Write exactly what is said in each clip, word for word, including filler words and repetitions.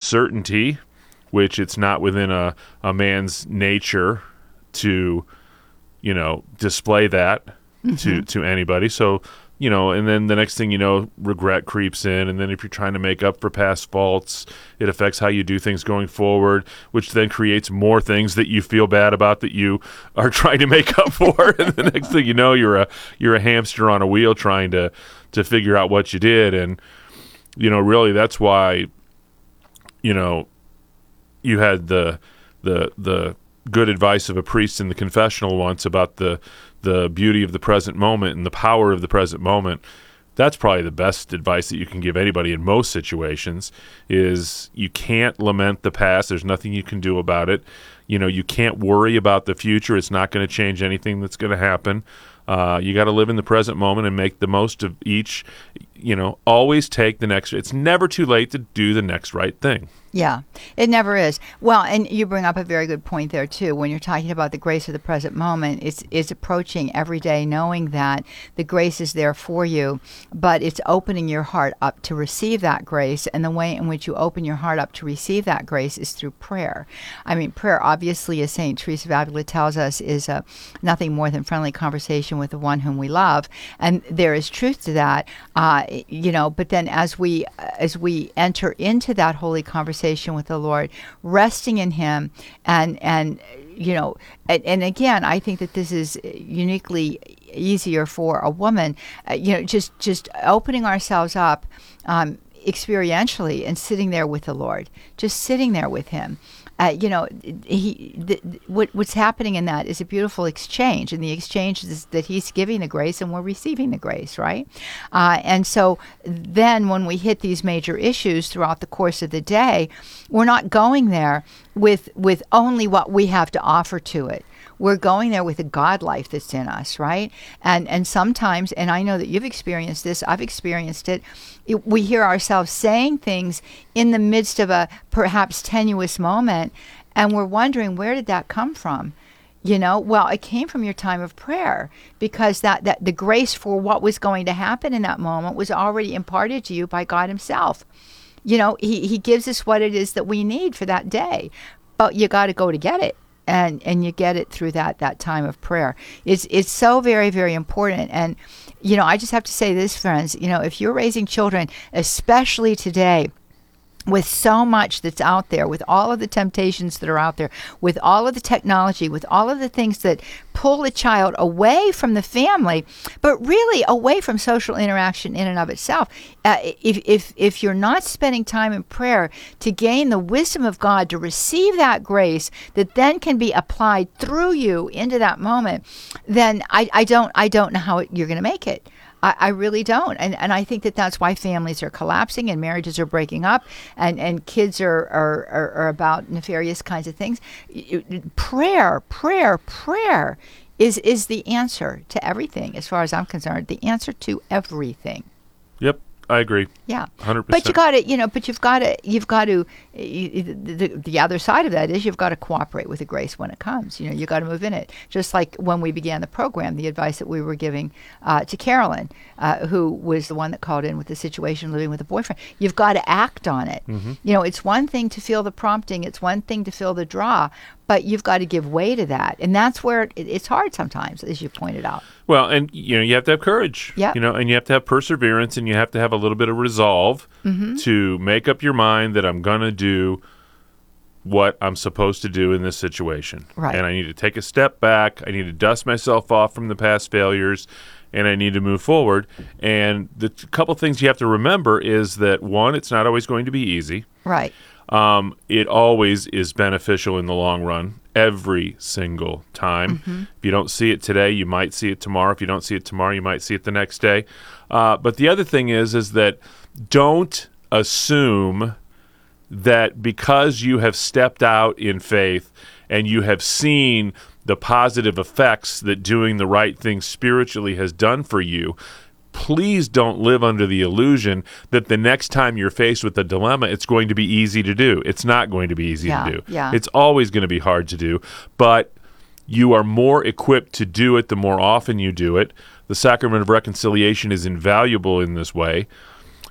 uncertainty, which it's not within a, a man's nature to, you know, display that mm-hmm. to, to anybody. So, you know, and then the next thing you know, regret creeps in. And then if you're trying to make up for past faults, it affects how you do things going forward, which then creates more things that you feel bad about that you are trying to make up for. And the next thing you know, you're a you're a hamster on a wheel trying to, to figure out what you did. And, you know, really that's why, you know, you had the the the good advice of a priest in the confessional once about the the beauty of the present moment and the power of the present moment. That's probably the best advice that you can give anybody in most situations, is you can't lament the past. There's nothing you can do about it. You know, you can't worry about the future. It's not going to change anything that's going to happen. Uh, you got to live in the present moment and make the most of each, you know, always take the next. It's never too late to do the next right thing. Yeah, it never is. Well, and you bring up a very good point there, too. When you're talking about the grace of the present moment, it's, it's approaching every day knowing that the grace is there for you, but it's opening your heart up to receive that grace. And the way in which you open your heart up to receive that grace is through prayer. I mean, prayer, obviously, as Saint Teresa of Avila tells us, is uh, nothing more than friendly conversation with the one whom we love. And there is truth to that, uh, you know, but then as we, as we enter into that holy conversation, with the Lord, resting in Him, and and you know, and, and again, I think that this is uniquely easier for a woman. Uh, you know, just just opening ourselves up um, experientially and sitting there with the Lord, just sitting there with Him. Uh, you know, he the, what what's happening in that is a beautiful exchange, and the exchange is that He's giving the grace and we're receiving the grace, right? Uh, and so then when we hit these major issues throughout the course of the day, we're not going there with with only what we have to offer to it. We're going there with the God life that's in us, right? And and sometimes, and I know that you've experienced this, I've experienced it, it, we hear ourselves saying things in the midst of a perhaps tenuous moment, and we're wondering, where did that come from? You know, well, it came from your time of prayer, because that, that the grace for what was going to happen in that moment was already imparted to you by God Himself. You know, He, he gives us what it is that we need for that day, but you got to go to get it. And and you get it through that that time of prayer. It's it's so very, very important. And, you know, I just have to say this, friends, you know, if you're raising children, especially today, with so much that's out there, with all of the temptations that are out there, with all of the technology, with all of the things that pull a child away from the family, but really away from social interaction in and of itself. Uh, if, if, if you're not spending time in prayer to gain the wisdom of God, to receive that grace that then can be applied through you into that moment, then I, I don't I don't know how it, you're going to make it. I, I really don't. And and I think that that's why families are collapsing and marriages are breaking up, and, and kids are, are, are, are about nefarious kinds of things. Prayer, prayer, prayer is, is the answer to everything, as far as I'm concerned, the answer to everything. Yep. I agree. Yeah, one hundred percent. But you got to, you know, but you've got to, you've got to. You, the, the other side of that is you've got to cooperate with the grace when it comes. You know, you got to move in it. Just like when we began the program, the advice that we were giving uh, to Carolyn, uh, who was the one that called in with the situation living with a boyfriend. You've got to act on it. Mm-hmm. You know, it's one thing to feel the prompting. It's one thing to feel the draw. But you've got to give way to that. And that's where it, it's hard sometimes, as you pointed out. Well, and, you know, you have to have courage. Yeah. You know, and you have to have perseverance, and you have to have a little bit of resolve mm-hmm. to make up your mind that I'm going to do what I'm supposed to do in this situation. Right. And I need to take a step back. I need to dust myself off from the past failures, and I need to move forward. And the t- couple things you have to remember is that, one, it's not always going to be easy. Right. Um, it always is beneficial in the long run, every single time. Mm-hmm. If you don't see it today, you might see it tomorrow. If you don't see it tomorrow, you might see it the next day. Uh, but the other thing is, is that don't assume that because you have stepped out in faith and you have seen the positive effects that doing the right thing spiritually has done for you, please don't live under the illusion that the next time you're faced with a dilemma, it's going to be easy to do. It's not going to be easy yeah, to do. Yeah. It's always going to be hard to do, but you are more equipped to do it the more often you do it. The sacrament of reconciliation is invaluable in this way.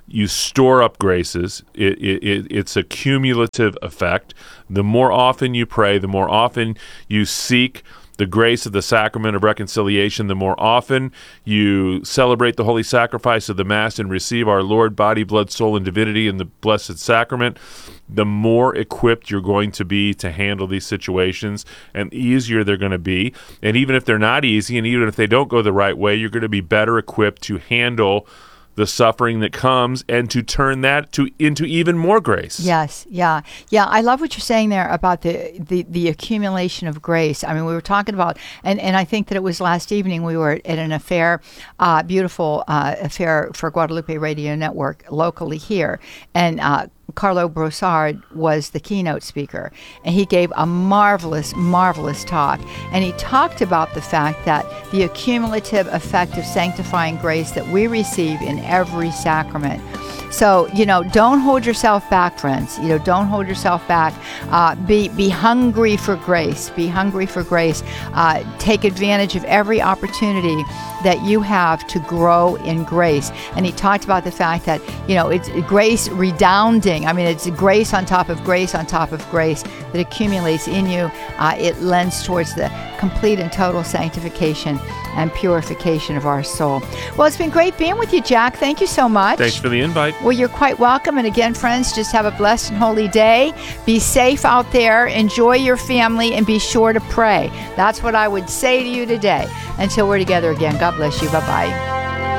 you store up graces. It, it, it, it's a cumulative effect. The more often you pray, the more often you seek the grace of the sacrament of reconciliation, the more often you celebrate the holy sacrifice of the Mass and receive our Lord, body, blood, soul, and divinity in the Blessed Sacrament, the more equipped you're going to be to handle these situations, and the easier they're going to be. And even if they're not easy, and even if they don't go the right way, you're going to be better equipped to handle the suffering that comes and to turn that to into even more grace. Yes, yeah. Yeah, I love what you're saying there about the, the, the accumulation of grace. I mean, we were talking about, and, and I think that it was last evening we were at an affair, uh, beautiful uh, affair for Guadalupe Radio Network locally here, and uh, Carlo Brossard was the keynote speaker, and he gave a marvelous, marvelous talk. And he talked about the fact that the accumulative effect of sanctifying grace that we receive in every sacrament. So, you know, don't hold yourself back, friends. You know, don't hold yourself back. Uh, be be hungry for grace. Be hungry for grace. Uh, take advantage of every opportunity that you have to grow in grace. And he talked about the fact that, you know, it's grace redounding. I mean, it's grace on top of grace on top of grace that accumulates in you. Uh, it lends towards the complete and total sanctification and purification of our soul. Well, it's been great being with you, Jack. Thank you so much. Thanks for the invite. Well, you're quite welcome. And again, friends, just have a blessed and holy day. Be safe out there. Enjoy your family, and be sure to pray. That's what I would say to you today. Until we're together again, God bless you. Bye-bye.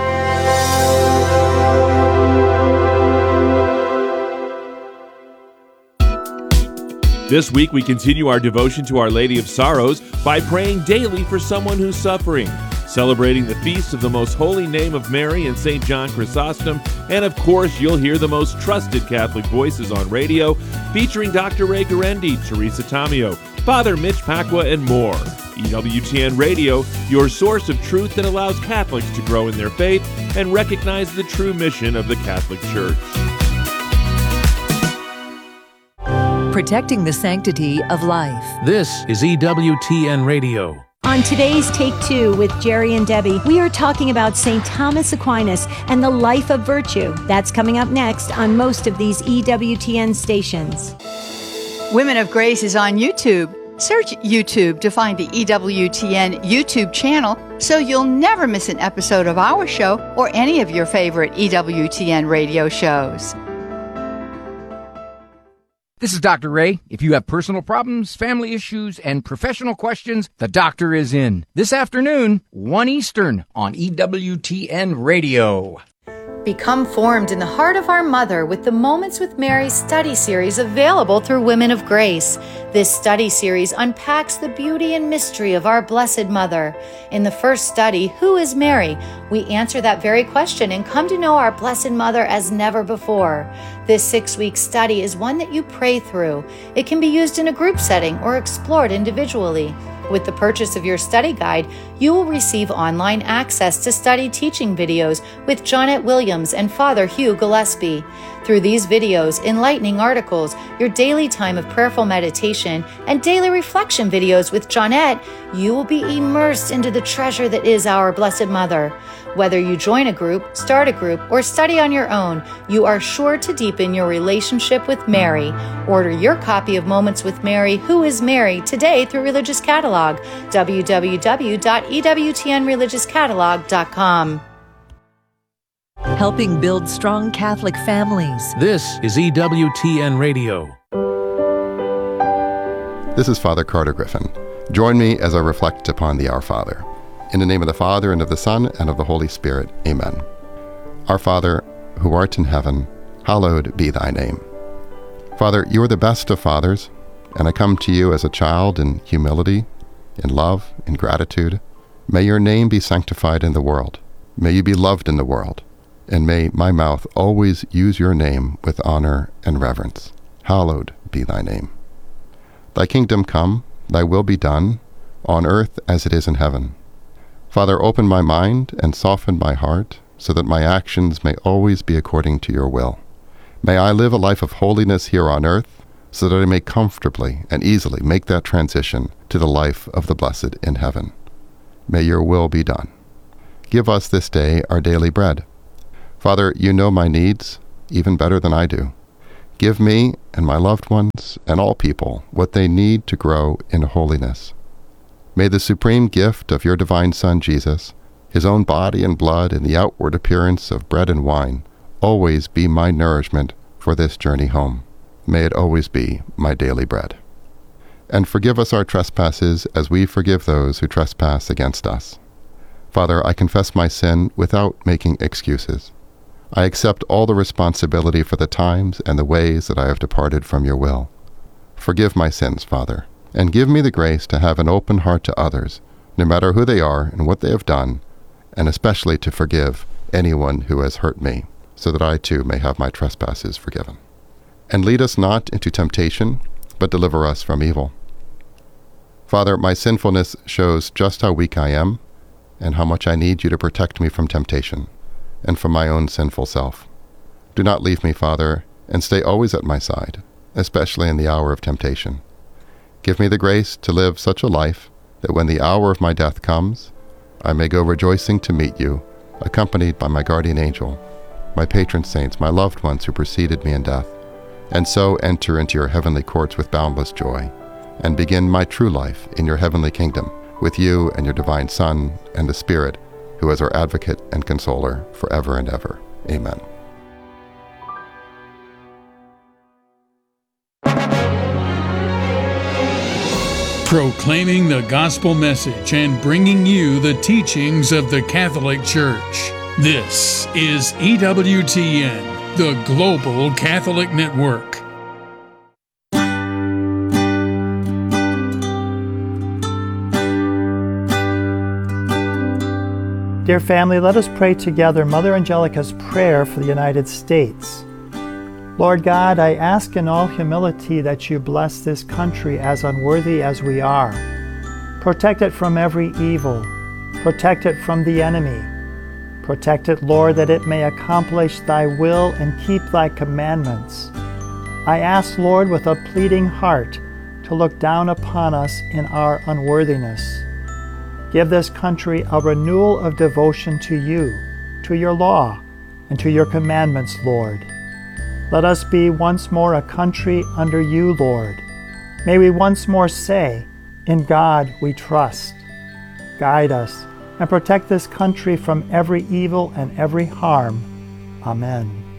This week, we continue our devotion to Our Lady of Sorrows by praying daily for someone who's suffering, celebrating the feast of the Most Holy Name of Mary and Saint John Chrysostom, and of course, you'll hear the most trusted Catholic voices on radio, featuring Doctor Ray Guarendi, Teresa Tomeo, Father Mitch Pacwa, and more. E W T N Radio, your source of truth that allows Catholics to grow in their faith and recognize the true mission of the Catholic Church. Protecting the sanctity of life. This is E W T N Radio. On today's Take Two with Jerry and Debbie, we are talking about Saint Thomas Aquinas and the life of virtue. That's coming up next on most of these E W T N stations. Women of Grace is on YouTube. Search YouTube to find the E W T N YouTube channel so you'll never miss an episode of our show or any of your favorite E W T N radio shows. This is Doctor Ray. If you have personal problems, family issues, and professional questions, the doctor is in. This afternoon, one Eastern on E W T N Radio. Become formed in the heart of our Mother with the Moments with Mary study series available through Women of Grace. This study series unpacks the beauty and mystery of our Blessed Mother. In the first study, Who is Mary? We answer that very question and come to know our Blessed Mother as never before. This six-week study is one that you pray through. It can be used in a group setting or explored individually. With the purchase of your study guide, you will receive online access to study teaching videos with Jonette Williams and Father Hugh Gillespie. Through these videos, enlightening articles, your daily time of prayerful meditation, and daily reflection videos with Jonette, you will be immersed into the treasure that is our Blessed Mother. Whether you join a group, start a group, or study on your own, you are sure to deepen your relationship with Mary. Order your copy of Moments with Mary, Who is Mary, today through Religious Catalog, w w w dot e w t n religious catalog dot com. Helping build strong Catholic families. This is E W T N Radio. This is Father Carter Griffin. Join me as I reflect upon the Our Father. In the name of the Father, and of the Son, and of the Holy Spirit. Amen. Our Father, who art in heaven, hallowed be thy name. Father, you are the best of fathers, and I come to you as a child in humility, in love, in gratitude. May your name be sanctified in the world. May you be loved in the world. And may my mouth always use your name with honor and reverence. Hallowed be thy name. Thy kingdom come, thy will be done, on earth as it is in heaven. Father, open my mind and soften my heart, so that my actions may always be according to your will. May I live a life of holiness here on earth, so that I may comfortably and easily make that transition to the life of the blessed in heaven. May your will be done. Give us this day our daily bread. Father, you know my needs. even better than I do. Give me and my loved ones and all people what they need to grow in holiness. May the supreme gift of your divine Son, Jesus, his own body and blood in the outward appearance of bread and wine, always be my nourishment for this journey home. May it always be my daily bread. And forgive us our trespasses as we forgive those who trespass against us. Father, I confess my sin without making excuses. I accept all the responsibility for the times and the ways that I have departed from your will. Forgive my sins, Father, and give me the grace to have an open heart to others, no matter who they are and what they have done, and especially to forgive anyone who has hurt me, so that I too may have my trespasses forgiven. And lead us not into temptation, but deliver us from evil. Father, my sinfulness shows just how weak I am, and how much I need you to protect me from temptation, and from my own sinful self. Do not leave me, Father, and stay always at my side, especially in the hour of temptation. Give me the grace to live such a life that when the hour of my death comes, I may go rejoicing to meet you, accompanied by my guardian angel, my patron saints, my loved ones who preceded me in death, and so enter into your heavenly courts with boundless joy, and begin my true life in your heavenly kingdom, with you and your divine Son and the Spirit, who is our advocate and consoler forever and ever. Amen. Proclaiming the gospel message and bringing you the teachings of the Catholic Church. This is E W T N, the Global Catholic Network. Dear family, let us pray together Mother Angelica's prayer for the United States. Lord God, I ask in all humility that you bless this country as unworthy as we are. Protect it from every evil. Protect it from the enemy. Protect it, Lord, that it may accomplish thy will and keep thy commandments. I ask, Lord, with a pleading heart, to look down upon us in our unworthiness. Give this country a renewal of devotion to you, to your law, and to your commandments, Lord. Let us be once more a country under you, Lord. May we once more say, in God we trust. Guide us and protect this country from every evil and every harm. Amen.